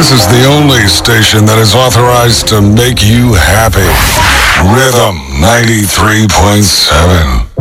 This is the only station that is authorized to make you happy. Rhythm 93.7.